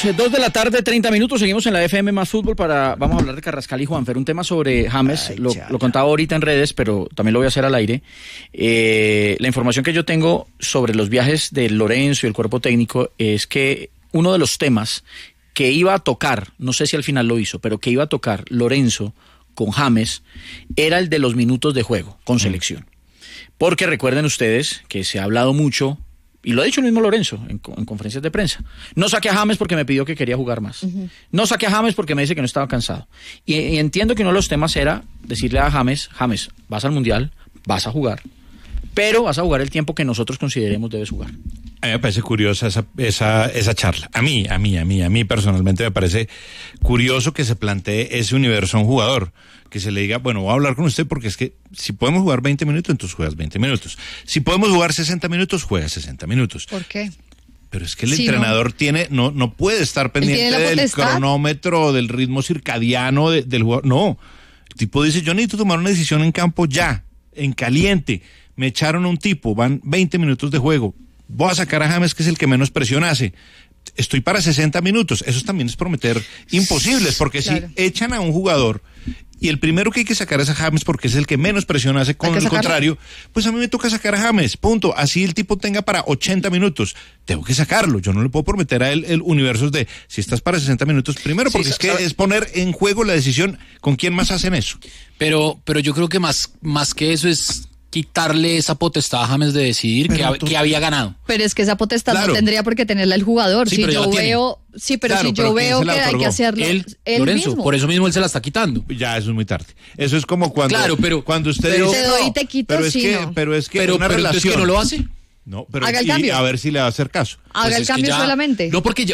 2 de la tarde, 30 minutos, seguimos en la FM Más Fútbol vamos a hablar de Carrascal y Juanfer, un tema sobre James, lo contaba ahorita en redes, pero también lo voy a hacer al aire. La información que yo tengo sobre los viajes de Lorenzo y el cuerpo técnico es que uno de los temas que iba a tocar, no sé si al final lo hizo, pero que iba a tocar Lorenzo con James, era el de los minutos de juego con selección. Porque recuerden ustedes que se ha hablado mucho, y lo ha dicho el mismo Lorenzo en conferencias de prensa. No saqué a James porque me pidió que quería jugar más. No saqué a James porque me dice que no estaba cansado. Y entiendo que uno de los temas era decirle a James, vas al Mundial, vas a jugar, pero vas a jugar el tiempo que nosotros consideremos debes jugar. A mí me parece curiosa esa charla. A mí personalmente me parece curioso que se plantee ese universo a un jugador. Que se le diga, bueno, voy a hablar con usted porque es que si podemos jugar 20 minutos, entonces juegas 20 minutos. Si podemos jugar 60 minutos, juegas 60 minutos. ¿Por qué? Pero es que el entrenador no puede estar pendiente del cronómetro, del ritmo circadiano del jugador. No, el tipo dice, yo necesito tomar una decisión en campo ya, en caliente. Me echaron a un tipo, van 20 minutos de juego. Voy a sacar a James, que es el que menos presión hace. Estoy para 60 minutos. Eso también es prometer imposibles, porque claro, si echan a un jugador y el primero que hay que sacar es a James porque es el que menos presión hace, con el contrario, pues a mí me toca sacar a James, punto. Así el tipo tenga para 80 minutos, tengo que sacarlo. Yo no le puedo prometer a él el universo de si estás para 60 minutos, primero porque es que es poner en juego la decisión con quién más hacen eso. Pero yo creo que más que eso es quitarle esa potestad a James de decidir que había ganado. Pero es que esa potestad no tendría por qué tenerla el jugador. Sí, si yo veo, que hay que hacerlo él Lorenzo, mismo. Por eso mismo él se la está quitando. Ya, eso es muy tarde. Eso es como cuando usted dice, te doy y te quito, pero es que una relación, es que no lo hace. No, pero haga el cambio. A ver si le va a hacer caso. Haga el cambio solamente. No, porque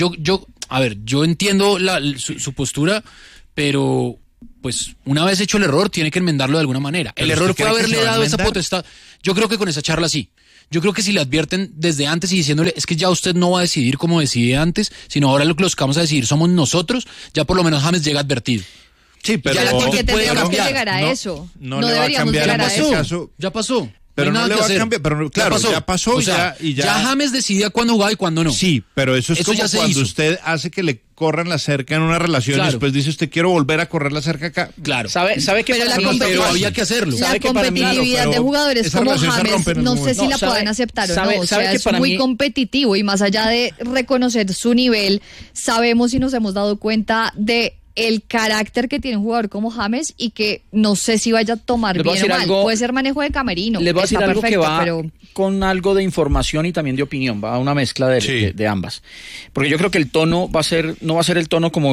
yo entiendo su postura, pero pues una vez hecho el error tiene que enmendarlo de alguna manera. El error fue haberle dado esa potestad. Yo creo que con esa charla sí. Yo creo que si le advierten desde antes y diciéndole, es que ya usted no va a decidir como decide antes, sino ahora lo que vamos a decidir somos nosotros, ya por lo menos James llega advertido. Sí, pero porque tendríamos que llegar a eso. No deberíamos llegar a eso. Ya pasó. Pero no le va a cambiar, pero claro, ya pasó o sea, y ya James decidía cuándo jugaba y cuándo no. Sí, pero eso es como cuando usted hace que le corran la cerca en una relación y después dice usted quiero volver a correr la cerca acá. Claro. ¿Sabe que pero había que hacerlo. La competitividad de jugadores como James, no sé si la pueden aceptar o no. O sea, es muy competitivo y más allá de reconocer su nivel, sabemos y nos hemos dado cuenta de el carácter que tiene un jugador como James y que no sé si vaya a tomar bien o mal. Puede ser manejo de camerino. Les voy a decir algo que va con algo de información y también de opinión, va a una mezcla de ambas. Porque yo creo que el tono no va a ser el tono como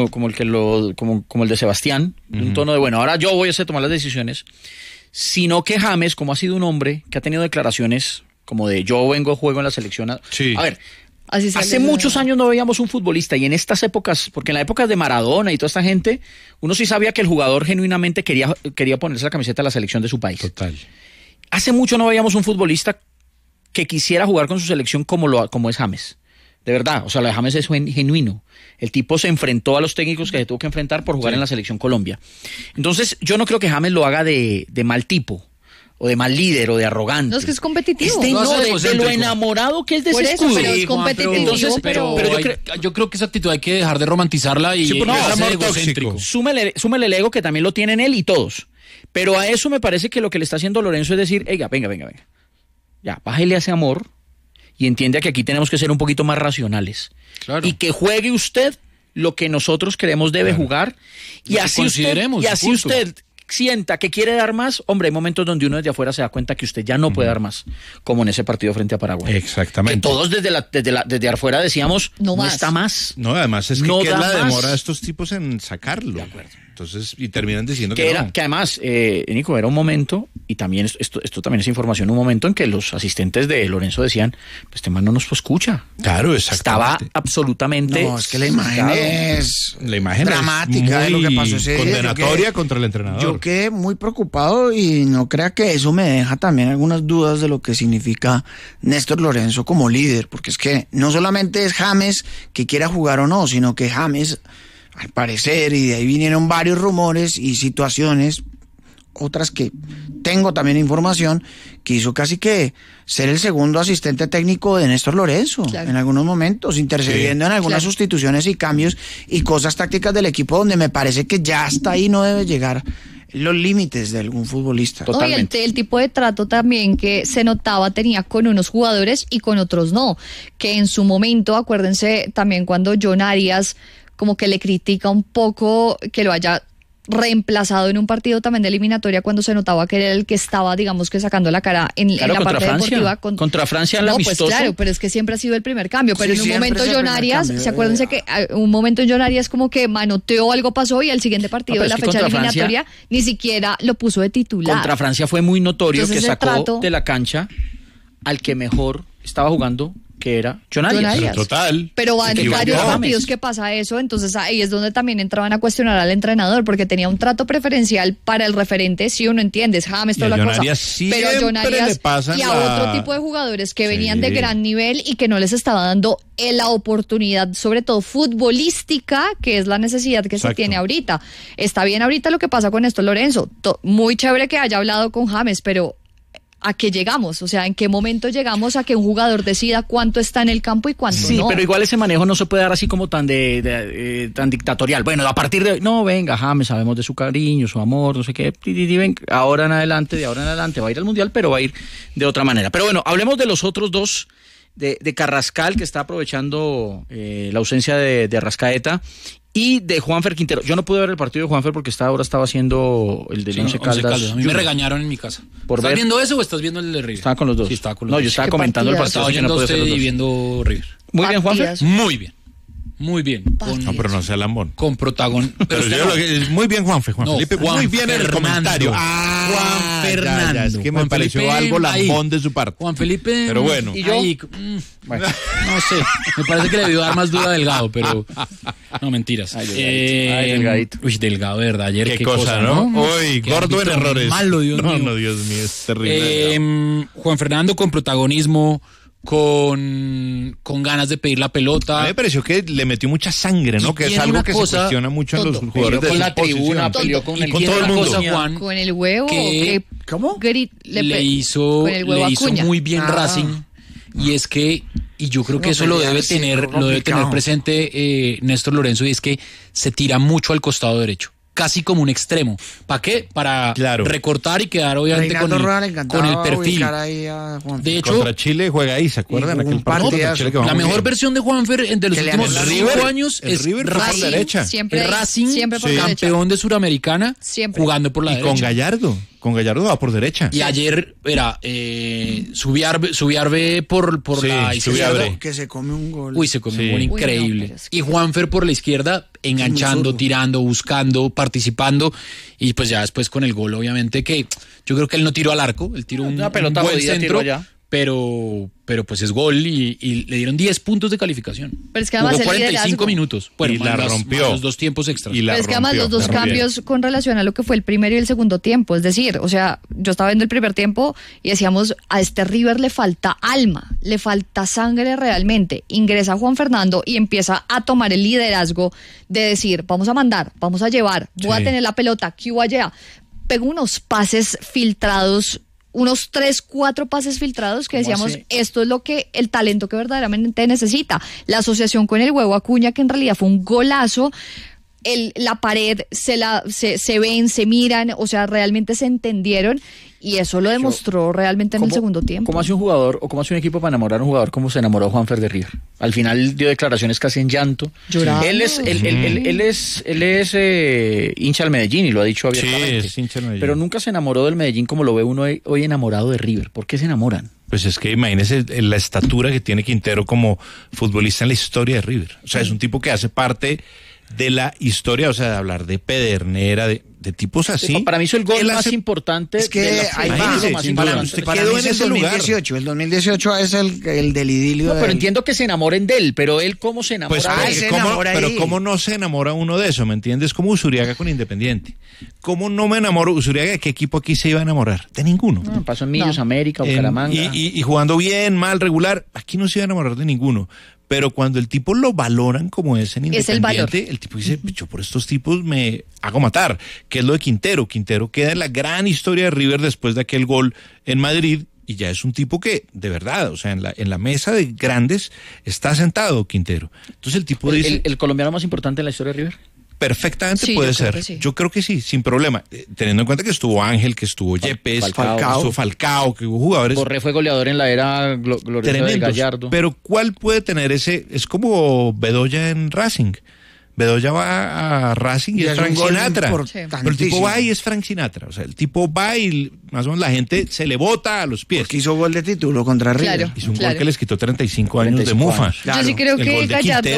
el de Sebastián, un tono de bueno, ahora yo voy a tomar las decisiones, sino que James, como ha sido un hombre que ha tenido declaraciones como de yo juego en la selección. A ver, hace muchos años no veíamos un futbolista y en estas épocas, porque en la época de Maradona y toda esta gente, uno sí sabía que el jugador genuinamente quería ponerse la camiseta de la selección de su país. Total. Hace mucho no veíamos un futbolista que quisiera jugar con su selección como es James. De verdad, o sea, lo de James es genuino. El tipo se enfrentó a los técnicos que se tuvo que enfrentar por jugar en la selección Colombia. Entonces, yo no creo que James lo haga de mal tipo, o de mal líder, o de arrogante. No, es que es competitivo. De lo enamorado que es de ese escudo. Pero es competitivo. Yo creo que esa actitud hay que dejar de romantizarla y ser egocéntrico. Súmele el ego que también lo tienen él y todos. Pero a eso me parece que lo que le está haciendo Lorenzo es decir, venga. Ya, bájele a ese amor y entiende que aquí tenemos que ser un poquito más racionales. Claro. Y que juegue usted lo que nosotros creemos debe jugar. Y así usted sienta que quiere dar más, hombre, hay momentos donde uno desde afuera se da cuenta que usted ya no puede dar más, como en ese partido frente a Paraguay. Exactamente. Que todos desde afuera decíamos, no está más. No, además es que no ¿qué es la demora más de estos tipos en sacarlo? De acuerdo. Entonces, y terminan diciendo que no. Que además, Nico, era un momento, y también esto también es información, un momento en que los asistentes de Lorenzo decían, pues este man no nos escucha. Claro, exactamente. Estaba absolutamente... No, es que la imagen es dramática de lo que pasó ese día. Condenatoria contra el entrenador. Yo quedé muy preocupado y no crea que eso me deja también algunas dudas de lo que significa Néstor Lorenzo como líder, porque es que no solamente es James que quiera jugar o no, sino que James, al parecer, y de ahí vinieron varios rumores y situaciones, otras que tengo también información, quiso casi que ser el segundo asistente técnico de Néstor Lorenzo, en algunos momentos, intercediendo en algunas sustituciones y cambios y cosas tácticas del equipo donde me parece que ya hasta ahí no debe llegar los límites de algún futbolista. Totalmente. El tipo de trato también que se notaba tenía con unos jugadores y con otros no, que en su momento, acuérdense también cuando John Arias como que le critica un poco que lo haya reemplazado en un partido también de eliminatoria cuando se notaba que era el que estaba, digamos que sacando la cara en la parte deportiva. Contra Francia en la amistoso. Pues claro, pero es que siempre ha sido el primer cambio, pero en un momento John Arias, ¿se acuérdense que un momento John Arias como que manoteó, algo pasó y al siguiente partido de la fecha eliminatoria ni siquiera lo puso de titular? Contra Francia fue muy notorio. Entonces, que sacó de la cancha al que mejor estaba jugando, que era John Arias. Total. Pero en varios partidos que pasa eso, entonces ahí es donde también entraban a cuestionar al entrenador, porque tenía un trato preferencial para el referente, si uno entiende, es James, toda la cosa. Pero a John Arias y a otro tipo de jugadores que venían de gran nivel y que no les estaba dando la oportunidad, sobre todo futbolística, que es la necesidad que se tiene ahorita. Está bien ahorita lo que pasa con esto, Lorenzo. Muy chévere que haya hablado con James, pero ¿a qué llegamos? O sea, ¿en qué momento llegamos a que un jugador decida cuánto está en el campo y cuánto no? Sí, pero igual ese manejo no se puede dar así como tan tan dictatorial. Bueno, a partir de... No, venga, James, sabemos de su cariño, su amor, no sé qué. Venga, de ahora en adelante va a ir al Mundial, pero va a ir de otra manera. Pero bueno, hablemos de los otros dos, de Carrascal, que está aprovechando la ausencia de Arrascaeta, y de Juanfer Quintero. Yo no pude ver el partido de Juanfer porque ahora estaba haciendo el del Once Caldas. A mí me regañaron en mi casa. ¿Estás viendo eso o estás viendo el de River? Estaba con los dos. Sí, estaba con los dos. No, yo estaba comentando el partido. Estaba oyendo usted y viendo River. Muy bien, Juanfer. Muy bien. Muy bien. No, pero no sea lambón. Con protagonismo. Muy bien, Juan Felipe. Muy bien en el comentario. Juan Fernando. Es que me pareció algo lambón de su parte. Juan Felipe. Pero bueno. ¿Y yo? Bueno, no sé. Me parece que le debió dar más dura a Delgado, pero... No, mentiras. Delgadito. Uy, Delgado, de verdad. Ayer qué cosa, ¿no? Uy, gordo en errores. Malo, Dios mío. No, Dios mío, es terrible. Juan Fernando con protagonismo, con ganas de pedir la pelota. A mí me pareció que le metió mucha sangre, ¿no? Que es algo que se cuestiona mucho en los jugadores de con la tribuna, peleó con el todo el mundo. Juan, con el huevo. ¿Cómo? Le hizo muy bien Racing. Y es que, y yo creo que eso lo debe tener presente Néstor Lorenzo, y es que se tira mucho al costado derecho, casi como un extremo. ¿Para qué? Para recortar y quedar obviamente con el perfil. De hecho, contra Chile juega ahí, ¿se acuerdan? La mejor versión de Juanfer de los últimos 5 años es Racing, por derecha. Racing, campeón de Suramericana, jugando por la derecha. Y con Gallardo va por derecha. Y ayer era Subiarbe por la izquierda. Que se come un gol. Uy, se come un gol increíble. Y Juanfer por la izguerda, enganchando, tirando, buscando, participando. Y pues ya después con el gol, obviamente, que yo creo que él no tiró al arco, él tiró un buen centro. Pero pues es gol y le dieron 10 puntos de calificación. Pero es que además jugó 45 minutos. Bueno, y la rompió. Los 2 tiempos extras. Pero es que además los 2 cambios con relación a lo que fue el primero y el segundo tiempo. Es decir, o sea, yo estaba viendo el primer tiempo y decíamos, a este River le falta alma, le falta sangre realmente. Ingresa Juan Fernando y empieza a tomar el liderazgo de decir, vamos a mandar, vamos a llevar, voy a tener la pelota, aquí o allá. Pegó unos pases filtrados, unos 3, 4 pases filtrados que decíamos, esto es lo que el talento que verdaderamente necesita. La asociación con el huevo Acuña, que en realidad fue un golazo. La pared se ven, se miran, o sea, realmente se entendieron, y eso lo demostró realmente en el segundo tiempo. ¿Cómo hace un jugador o cómo hace un equipo para enamorar a un jugador como se enamoró Juanfer de River? Al final dio declaraciones casi en llanto. Llorando. Él es hincha del Medellín y lo ha dicho abiertamente. Sí, es hincha del Medellín. Pero nunca se enamoró del Medellín como lo ve uno hoy enamorado de River. ¿Por qué se enamoran? Pues es que imagínese la estatura que tiene Quintero como futbolista en la historia de River. O sea, es un tipo que hace parte de la historia, o sea, de hablar de Pedernera, de tipos así. Sí, para mí es el gol más importante. Es que ahí va. Para mí es el 2018. El 2018 es el del idilio. No, pero entiendo que se enamoren de él, pero él cómo se enamora. Pero cómo no se enamora uno de eso, ¿me entiendes? Como Usuriaga con Independiente. ¿Cómo no me enamoro? Usuriaga, ¿de qué equipo aquí se iba a enamorar? De ninguno. No, pasó en Millos, América, Bucaramanga. Y jugando bien, mal, regular, aquí no se iba a enamorar de ninguno. Pero cuando el tipo lo valoran como es en Independiente, el tipo dice, yo por estos tipos me hago matar. Que es lo de Quintero. Quintero queda en la gran historia de River después de aquel gol en Madrid y ya es un tipo que, de verdad, o sea, en la mesa de grandes está sentado Quintero. Entonces el tipo dice... ¿El colombiano más importante en la historia de River? Perfectamente puede ser. Yo creo que sí, sin problema. Teniendo en cuenta que estuvo Ángel, que estuvo Yepes, estuvo Falcao, que hubo jugadores. Borré fue goleador en la era gloriosa de Gallardo. Pero ¿cuál puede tener ese? Es como Bedoya en Racing. Bedoya va a Racing y es Frank Sinatra. Pero el tipo va y es Frank Sinatra. O sea, el tipo va y más o menos la gente se le bota a los pies. Porque hizo gol de título contra River. Claro, hizo un gol que les quitó 35 años de mufa. Claro. Yo sí creo que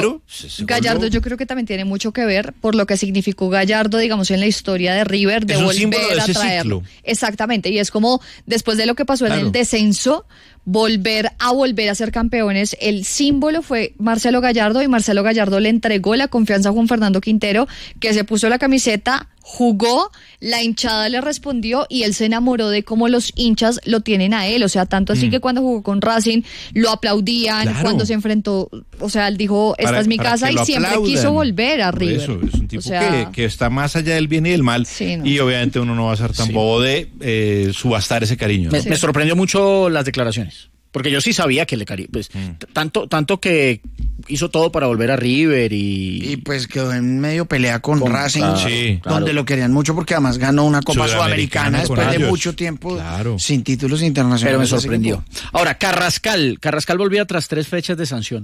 Gallardo yo creo que también tiene mucho que ver por lo que significó Gallardo, digamos, en la historia de River, de volver a traerlo. Exactamente, y es como después de lo que pasó en el descenso, volver a ser campeones. El símbolo fue Marcelo Gallardo, y Marcelo Gallardo le entregó la confianza a Juan Fernando Quintero, que se puso la camiseta, jugó, la hinchada le respondió y él se enamoró de cómo los hinchas lo tienen a él. O sea, tanto así que cuando jugó con Racing lo aplaudían, cuando se enfrentó, o sea, él dijo, esta es mi casa, y siempre quiso volver a River. Eso, es un tipo que está más allá del bien y del mal, y obviamente uno no va a ser tan bobo de subastar ese cariño. Me sorprendió mucho las declaraciones. Porque yo sí sabía que pues, tanto que hizo todo para volver a River y pues quedó en medio pelea con Racing, donde lo querían mucho porque además ganó una Copa Sudamericana después de mucho tiempo sin títulos internacionales. Pero me sorprendió. Ahora, Carrascal volvía tras 3 fechas de sanción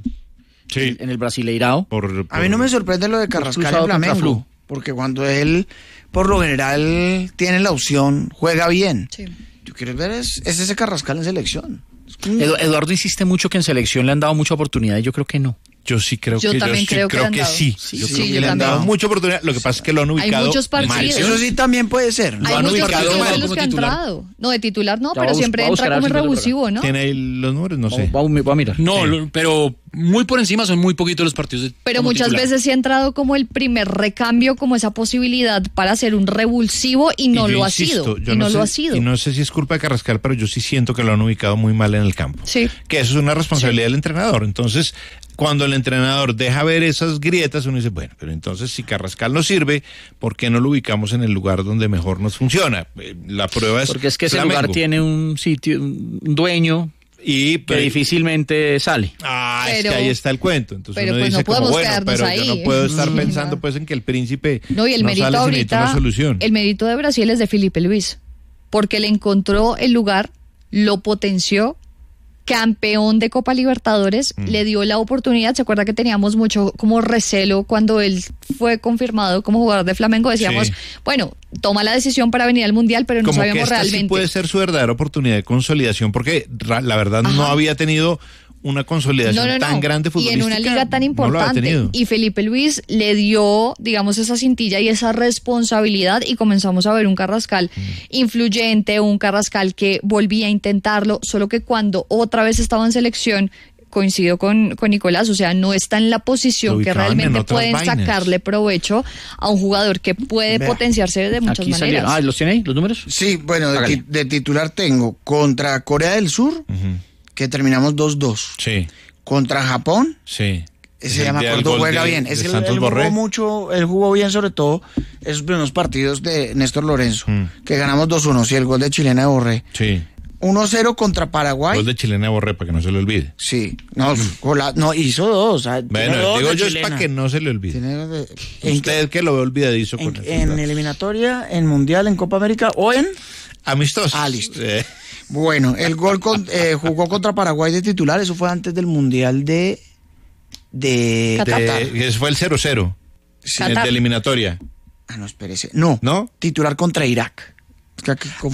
en el Brasileirao. A mí no me sorprende lo de Carrascal en Flamengo, porque cuando él, por lo general, tiene la opción, juega bien. Yo quiero ver es ese Carrascal en selección. Eduardo insiste mucho que en selección le han dado mucha oportunidad y yo creo que no. Yo sí creo que sí. Yo creo que le han dado mucha oportunidad. Lo que pasa es que lo han ubicado. Hay muchos partidos. mal. Eso sí también puede ser. Hay muchos partidos los que han entrado. No, de titular no, pero siempre entra como el revulsivo, ¿no? ¿Tiene ahí los números? No sé. Va a mirar. No, pero muy por encima son muy poquitos los partidos. Pero muchas veces sí ha entrado como el primer recambio, como esa posibilidad para hacer un revulsivo y no lo ha sido. Y no sé si es culpa de Carrascal, pero yo sí siento que lo han ubicado muy mal en el campo. Sí. Que eso es una responsabilidad del entrenador. Entonces, cuando el entrenador deja ver esas grietas, uno dice, bueno, pero entonces si Carrascal no sirve, ¿por qué no lo ubicamos en el lugar donde mejor nos funciona? La prueba es... Porque es que ese lugar tiene un sitio, un dueño... Y que difícilmente sale. Es que ahí está el cuento. Entonces uno dice, no como, bueno, pero ahí. yo no puedo estar pensando pues en que el príncipe no, y el mérito sale ahorita, una solución. El mérito de Brasil es de Felipe Luis, porque le encontró el lugar, lo potenció, campeón de Copa Libertadores, le dio la oportunidad. ¿Se acuerda que teníamos mucho como recelo cuando él fue confirmado como jugador de Flamengo? Decíamos, bueno, toma la decisión para venir al Mundial, pero no como sabíamos que realmente. Sí puede ser su verdadera oportunidad de consolidación, porque la verdad no había tenido una consolidación tan grande futbolística. Y en una liga tan importante. Y Felipe Luis le dio, digamos, esa cintilla y esa responsabilidad, y comenzamos a ver un Carrascal influyente, un Carrascal que volvía a intentarlo, solo que cuando otra vez estaba en selección, coincido con Nicolás, o sea, no está en la posición que realmente pueden sacarle provecho a un jugador que puede potenciarse de muchas maneras. ¿Los tiene ahí, los números? Sí, bueno, de titular tengo contra Corea del Sur, que terminamos 2-2. Sí. Contra Japón. Sí. Ese ya me acuerdo, juega bien. Él jugó bien, sobre todo esos primeros partidos de Néstor Lorenzo, que ganamos 2-1, sí, el gol de Chilena de Borré. Sí. 1-0 contra Paraguay. Gol de Chilena de Borré, para que no se le olvide. Sí. No, hizo 2. Bueno, digo yo es para que no se le olvide. Usted que lo ve olvidadizo con en eliminatoria, en Mundial, en Copa América o en... Amistosos. Listo. Bueno, el gol jugó contra Paraguay de titular, eso fue antes del Mundial de Qatar. Ese fue el 0-0. Sí. El de eliminatoria. No, espérese. No. Titular contra Irak. Ya,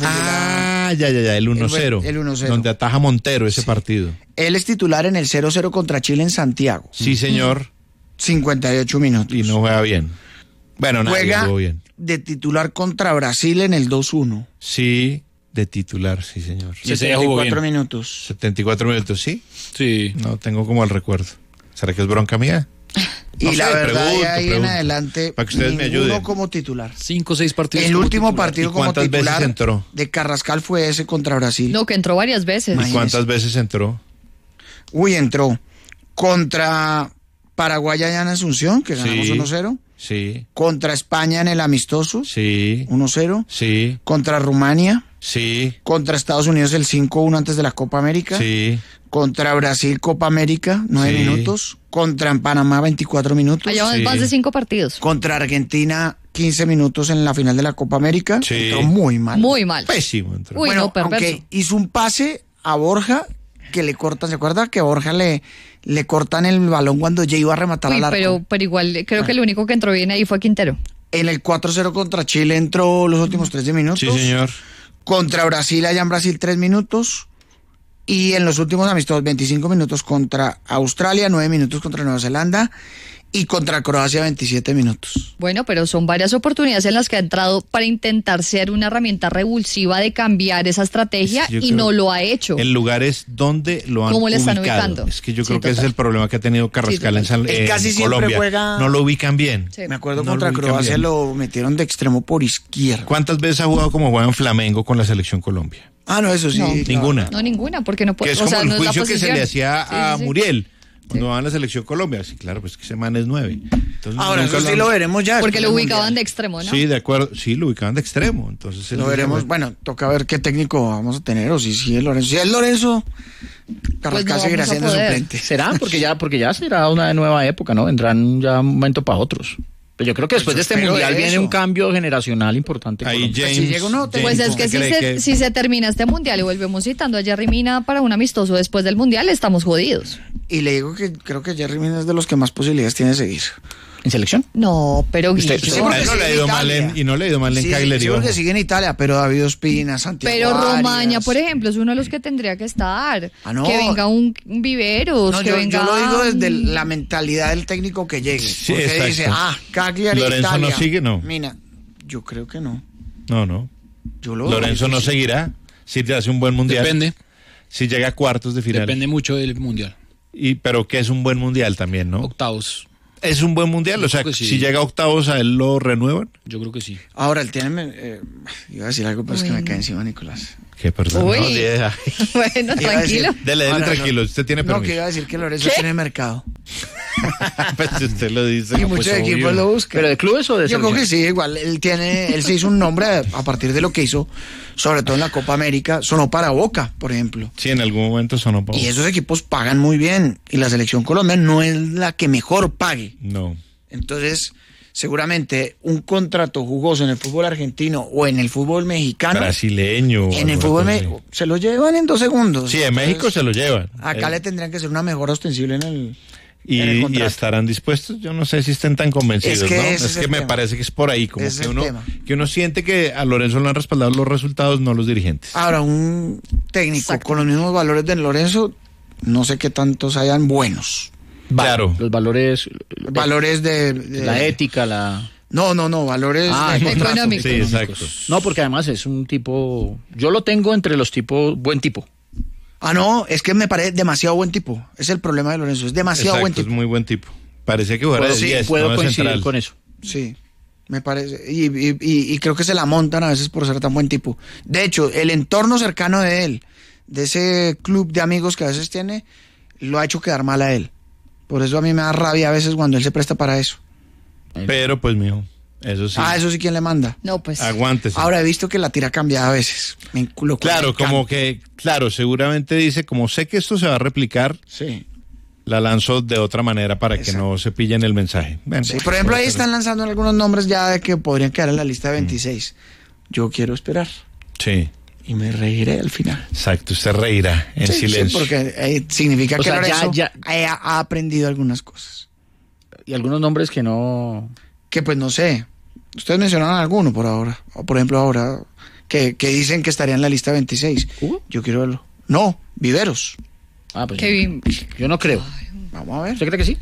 el 1-0. El 1-0. Donde ataja Montero ese partido. Él es titular en el 0-0 contra Chile en Santiago. Sí, señor. 58 minutos. Y no juega bien. Bueno, juega bien. De titular contra Brasil en el 2-1. Sí, de titular, sí, señor. 74 minutos. 74 minutos, ¿sí? Sí. No tengo como el recuerdo. ¿Será que es bronca mía? Y la verdad, de ahí en adelante, para que ustedes me ayuden. Como titular. 5 o 6 partidos. El último partido como titular. ¿Cuántas veces entró? De Carrascal fue ese contra Brasil. No, que entró varias veces. ¿Y cuántas veces entró? Entró contra Paraguay allá en Asunción, que ganamos 1-0. Sí. Contra España en el amistoso. Sí. 1-0. Sí. Contra Rumania. Sí. Contra Estados Unidos el 5-1 antes de la Copa América. Sí. Contra Brasil, Copa América, 9 minutos. Contra Panamá, 24 minutos. Allá van más de 5 partidos. Contra Argentina, 15 minutos en la final de la Copa América. Sí. Entró muy mal. Muy mal. Pésimo. Uy, bueno, no, perverso. aunque hizo un pase a Borja que le cortan. ¿Se acuerda que a Borja le cortan el balón cuando ya iba a rematar al arco? Pero igual, creo que el único que entró bien ahí fue Quintero. En el 4-0 contra Chile entró los últimos 13 minutos. Sí, señor. Contra Brasil, allá en Brasil, 3 minutos. Y en los últimos amistosos, 25 minutos contra Australia, 9 minutos contra Nueva Zelanda. Y contra Croacia, 27 minutos. Bueno, pero son varias oportunidades en las que ha entrado para intentar ser una herramienta revulsiva de cambiar esa estrategia y no lo ha hecho. En lugares donde lo han ¿Cómo le están ubicado. ubicando? Es que yo creo que ese es el problema que ha tenido Carrascal en casi siempre Colombia. Juega... No lo ubican bien. Sí. Me acuerdo contra Croacia lo metieron de extremo por izquierda. ¿Cuántas veces ha jugado como juega en Flamengo con la selección Colombia? Ah, no, eso sí. No. Ninguna. No, ninguna, porque no puede. Que es como el juicio que se le hacía a Sí. Muriel cuando va a la selección Colombia. Sí, claro, pues que ese man es 9. Entonces, Ahora, eso sí lo veremos ya. Porque lo después del ubicaban Mundial. de extremo, ¿no? Sí, de acuerdo. Sí, lo ubicaban de extremo. Entonces Lo veremos. Bueno, toca ver qué técnico vamos a tener o si es Lorenzo. Si es Lorenzo, Carrascal no seguirá vamos a siendo poder. suplente. ¿Será? Porque ya será una nueva época, ¿no? Vendrán ya un momento para otros. Pero yo creo que después de este espero mundial eso. viene un cambio generacional importante. Ahí Colombia. James, Si llega uno, Pues es que ¿usted si se termina este mundial y volvemos citando a Jerry Mina para un amistoso después del mundial, estamos jodidos. Y le digo que creo que Jerry Mina es de los que más posibilidades tiene de seguir. ¿En selección? No, pero Usted- Guillo. Sí, porque no le ha sigue ido en mal Italia. y no le ha ido mal en Sí, Cagliari. sí, porque ojo. sigue en Italia, pero David Ospina, Santiago Pero Romaña, Arias. por ejemplo, es uno de los que tendría que estar. Ah, no. Que venga un Viveros, No, que venga... yo lo digo desde la mentalidad del técnico que llegue. Sí, porque exacto. dice, Cagliari, Lorenzo Italia. no sigue, no. Mina, yo creo que no. No. Yo lo Lorenzo no seguirá si te hace un buen mundial. Depende. Si llega a cuartos de final. Depende mucho del mundial. Pero que es un buen mundial también, ¿no? Octavos. Es un buen mundial. O sea, creo que sí. si llega a octavos, ¿a él lo renuevan? Yo creo que sí. Ahora, él tiene... iba a decir algo, pero es que me cae encima, Nicolás. ¿Qué, perdón? Uy. No, sí, Bueno, Iba a decir- tranquilo. Dele Ahora, tranquilo. Usted tiene No, permiso. que iba a decir que Lorenzo tiene mercado. Pues si usted lo dice. Y no, muchos pues, equipos obvio. lo buscan. ¿Pero de clubes o de Yo creo selección? que sí, igual él se hizo un nombre a partir de lo que hizo, sobre todo en la Copa América, sonó para Boca, por ejemplo. Sí, en algún momento sonó poco. Y esos equipos pagan muy bien, y la selección colombiana no es la que mejor pague. No. Entonces, seguramente un contrato jugoso en el fútbol argentino o en el fútbol mexicano, Brasileño. en el algo fútbol así. se lo llevan en 2 segundos. Sí, en México Entonces, se lo llevan. Acá le tendrían que hacer una mejora ostensible en el Y contrato. estarán dispuestos, yo no sé si estén tan convencidos, Es que ¿no? ese Es es que el me tema. parece que es por ahí, como Ese es que el uno, tema. que uno siente que a Lorenzo le han respaldado los resultados, no los dirigentes. Ahora, un técnico Exacto. con los mismos valores de Lorenzo, no sé qué tantos hayan buenos. Claro. Los valores, Valores de la ética, la... No, valores Ah, de contrato. económicos. Sí, exacto. No, porque además es un tipo... Yo lo tengo entre los tipos... Buen tipo. Ah, no, es que me parece demasiado buen tipo. Es el problema de Lorenzo, es demasiado Exacto, buen es tipo. muy buen tipo. Parecía que fuera de 10, puedo no de coincidir central. con eso. Sí, me parece. Y creo que se la montan a veces por ser tan buen tipo. De hecho, el entorno cercano de él, de ese club de amigos que a veces tiene, lo ha hecho quedar mal a él. Por eso a mí me da rabia a veces cuando él se presta para eso. Pero pues, mijo, eso sí. Ah, eso sí, ¿quién le manda? No, pues... Aguántese. Ahora he visto que la tira cambiada a veces. Lo cual Claro, me como encanta. que, claro, seguramente dice, como sé que esto se va a replicar, Sí. la lanzo de otra manera para que Exacto. no se pillen el mensaje. Bueno, Sí, por ejemplo, ahí puede ser. están lanzando algunos nombres ya de que podrían quedar en la lista de 26. Yo quiero esperar Sí, y me reiré al final. exacto, usted reirá en Sí, silencio. sí, porque significa O que sea, Lorenzo ya- ha aprendido algunas cosas. Y algunos nombres que no... Que pues no sé. Ustedes mencionaron alguno por ahora. O por ejemplo ahora que dicen que estaría en la lista 26. ¿Hugo? Yo quiero verlo. No, Viveros. Ah, pues Kevin. yo no creo. Vamos a ver. ¿Usted cree que sí?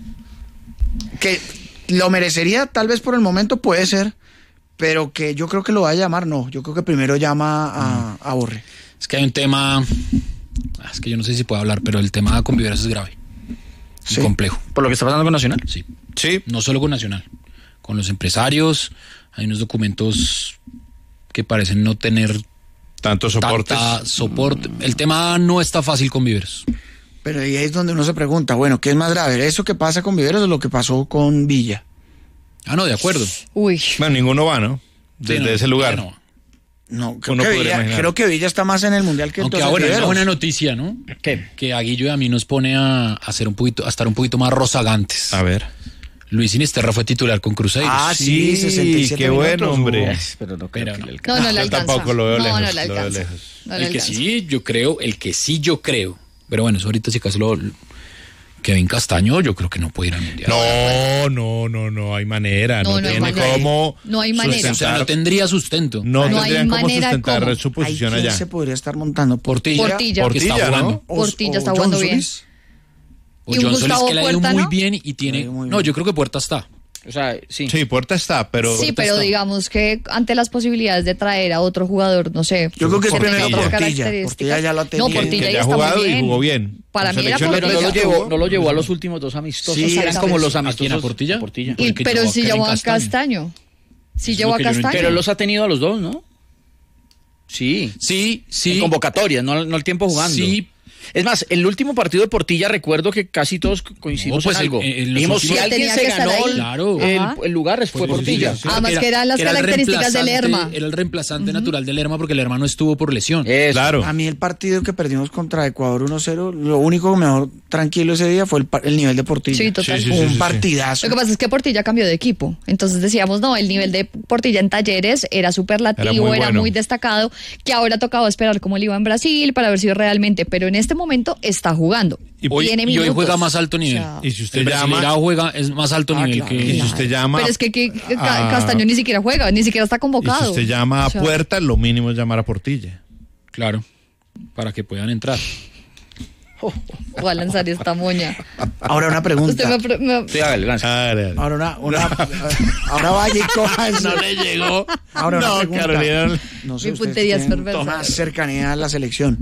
Que lo merecería tal vez por el momento, puede ser. Pero que yo creo que lo va a llamar, no. Yo creo que primero llama a Borre. Es que hay un tema... Es que yo no sé si puedo hablar, pero el tema con Viveros es grave. Y Sí. complejo. ¿Por lo que está pasando con Nacional? Sí. Sí, No solo con Nacional. Con los empresarios. Hay unos documentos que parecen no tener tantos soportes. tanta soporte. El tema no está fácil con Viveros. Pero ahí es donde uno se pregunta, bueno, ¿qué es más grave? ¿Eso que pasa con Viveros o lo que pasó con Villa? Ah, no, de acuerdo. Uy. Bueno, ninguno va, ¿no? Desde Sí, no, ese lugar. no. No, creo que Villa está más en el Mundial que entonces. Aunque ahora es una noticia, ¿no? ¿Qué? Que a Guillo y a mí nos pone a estar un poquito más rozagantes. A ver. Luis Sinisterra fue titular con Cruzeiro. Ah, sí, 67 qué bueno, hombre. Pero no creo que le alcanza. No le alcanza. Yo tampoco lo veo lejos. No le alcanza. El que sí yo creo. Pero bueno, eso ahorita si acaso Kevin Castaño, yo creo que no puede ir al Mundial. No hay manera. No tiene cómo. No hay manera. O sea, no tendría sustento. No tendrían cómo sustentar su posición allá. ¿Quién se podría estar montando? Portilla está jugando. Portilla está jugando bien. O John Solís, que le ha ido muy bien y tiene. No, yo creo que Puerta está. O sea, sí. Sí, Puerta está, pero... Sí, pero digamos que ante las posibilidades de traer a otro jugador, no sé... Yo creo que es primero Portilla ya lo ha tenido. No, Portilla ya ya ha está jugado muy bien. y jugó bien. Para mí era Portilla. No lo llevó a los últimos 2 amistosos. Sí, eran como los amistosos. ¿A Portilla? Pero si llevó a Castaño. Si llevó a Castaño. Pero los ha tenido a los dos, ¿no? Sí. En convocatorias, no el tiempo jugando. Sí. Es más, el último partido de Portilla recuerdo que casi todos coincidimos en algo. Dijimos, si alguien se ganó el lugar fue Portilla. Además que eran las características de Lerma. Era el reemplazante natural de Lerma porque Lerma no estuvo por lesión. Claro. A mí el partido que perdimos contra Ecuador 1-0, lo único que me dejó tranquilo ese día fue el nivel de Portilla. Sí, total. Un partidazo. Lo que pasa es que Portilla cambió de equipo. Entonces decíamos, no, el nivel de Portilla en Talleres era superlativo, era muy destacado, que ahora tocaba esperar cómo le iba en Brasil para ver si realmente, pero en este momento está jugando. Y hoy juega más alto nivel. O sea, y si usted llama, es más alto nivel que... Y si usted llama... Pero es que Castaño ni siquiera juega, ni siquiera está convocado. Y si usted llama a Puerta, lo mínimo es llamar a Portilla. Claro, para que puedan entrar. Voy a lanzar esta moña. Ahora una pregunta. Sí, hágale. Ahora vaya y coja eso. No le llegó. Ahora una pregunta. Carolina. No sé, mi puntería es perversa. Más cercanía a la selección.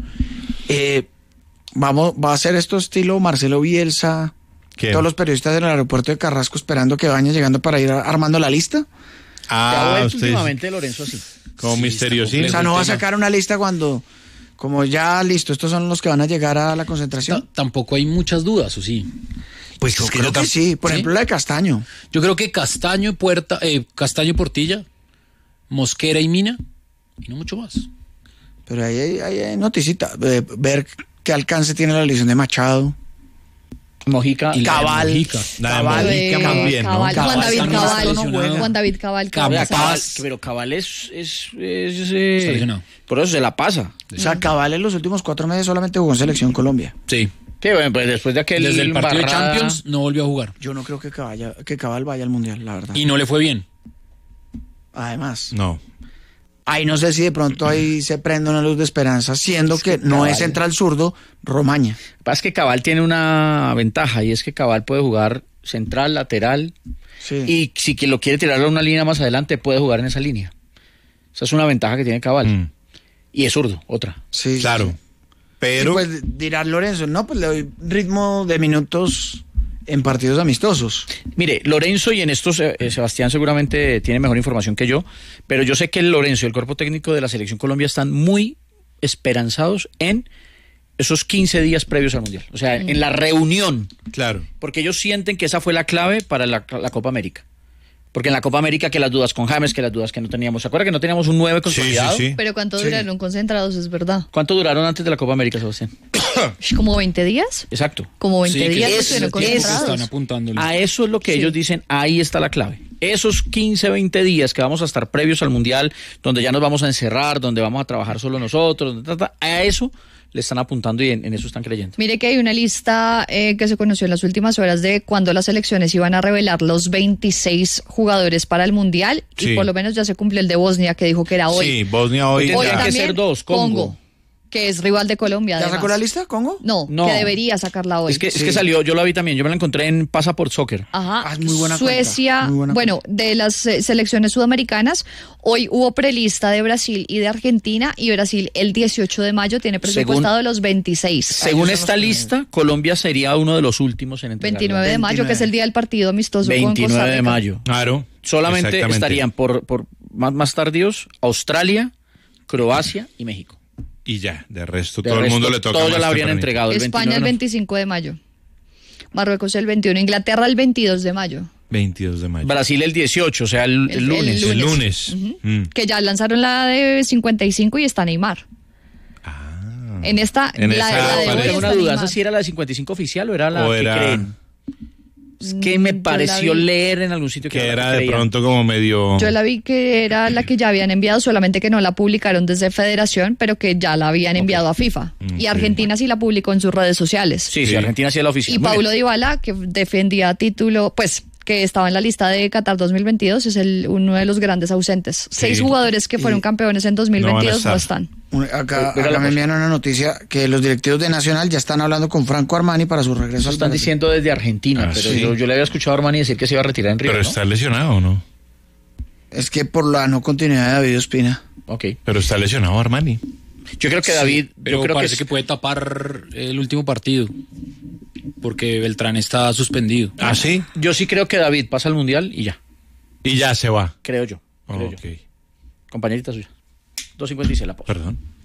¿Va a ser esto estilo Marcelo Bielsa? ¿Qué? Todos los periodistas del aeropuerto de Carrasco esperando que vayan llegando para ir armando la lista. Últimamente Lorenzo así. Como misteriosísimo. O sea, no va a sacar una lista cuando... Como ya listo, estos son los que van a llegar a la concentración. Tampoco hay muchas dudas, ¿o sí? Pues yo creo que sí. Por ejemplo, la de Castaño. Yo creo que Castaño y Portilla, Mosquera y Mina, y no mucho más. Pero ahí hay noticita. Ver qué alcance tiene la lesión de Machado. Mojica y Cabal. También, ¿no? Juan David Cabal. Pero Cabal es por eso se la pasa. O sea, Cabal en los últimos 4 meses solamente jugó en Selección Colombia. Sí. Que bueno, pues después de aquel desde el partido de Champions no volvió a jugar. Yo no creo que Cabal vaya al Mundial, la verdad. Y no le fue bien. Además. No. Ahí no sé si de pronto ahí se prende una luz de esperanza, siendo que no es central zurdo, Romaña. Lo que pasa es que Cabal tiene una ventaja y es que Cabal puede jugar central, lateral, y si lo quiere tirar a una línea más adelante puede jugar en esa línea. Esa es una ventaja que tiene Cabal. Y es zurdo, otra. Sí, claro. Sí. Pero... Sí, pues dirá Lorenzo, no, pues le doy ritmo de minutos en partidos amistosos. Mire, Lorenzo, y en esto Sebastián seguramente tiene mejor información que yo, pero yo sé que el Lorenzo y el cuerpo técnico de la Selección Colombia están muy esperanzados en esos 15 días previos al Mundial. O sea, en la reunión. Claro. Porque ellos sienten que esa fue la clave para la Copa América. Porque en la Copa América que las dudas con James, que las dudas que no teníamos. ¿Se acuerda que no teníamos un 9 consolidado? Sí. Pero ¿cuánto duraron concentrados? Es verdad. ¿Cuánto duraron antes de la Copa América, Sebastián? ¿Como 20 días? Exacto. Como 20 días estuvieron concentrados. Están apuntándole. A eso es lo que ellos dicen, ahí está la clave. Esos 15, 20 días que vamos a estar previos al Mundial, donde ya nos vamos a encerrar, donde vamos a trabajar solo nosotros, a eso le están apuntando y en eso están creyendo. Mire que hay una lista que se conoció en las últimas horas de cuándo las selecciones iban a revelar los 26 jugadores para el Mundial y por lo menos ya se cumplió el de Bosnia que dijo que era hoy. Sí, Bosnia hoy. Tendrían que ser 2, Congo. Que es rival de Colombia. ¿Ya sacó la lista, Congo? No, que debería sacarla hoy. Es que salió, yo la vi también, yo me la encontré en Passport Soccer. Ajá. Es muy buena Suecia, bueno, de las selecciones sudamericanas, hoy hubo prelista de Brasil y de Argentina, y Brasil el 18 de mayo tiene presupuestado los 26. Según esta lista, Colombia sería uno de los últimos en entregar. 29 de mayo, que es el día del partido amistoso con Costa Rica. 29 de mayo. Claro. Solamente estarían por más tardíos Australia, Croacia y México. Y ya, de resto, todo el mundo le toca. Todos ya la habrían entregado. España el 25 de mayo. Marruecos el 21. Inglaterra el 22 de mayo. 22 de mayo. Brasil el 18, o sea, el lunes. El lunes. Que ya lanzaron la de 55 y está Neymar. En esa tengo una duda, ¿esa sí era la de 55 oficial o era la que creen? Es que me pareció leer en algún sitio que era de pronto como medio... Yo la vi que era la que ya habían enviado, solamente que no la publicaron desde Federación, pero que ya la habían enviado a FIFA. Y Argentina sí la publicó en sus redes sociales. Sí, Argentina sí es la oficial. Y Paulo Dybala, que defendía título, pues que estaba en la lista de Qatar 2022, es uno de los grandes ausentes. 6 jugadores que fueron campeones en 2022 no están. Acá me envían una noticia que los directivos de Nacional ya están hablando con Franco Armani para su regreso. Eso están diciendo desde Argentina, pero yo le había escuchado a Armani decir que se iba a retirar en River. Pero está lesionado, ¿o no? Es que por la no continuidad de David Ospina. Ok. Pero está lesionado Armani. Yo creo que David... Pero yo creo parece que puede tapar el último partido. Porque Beltrán está suspendido. ¿Ah, sí? Yo sí creo que David pasa al Mundial y ya. Y ya se va. Creo yo. Compañerita suya. 2.56 la pausa. Perdón.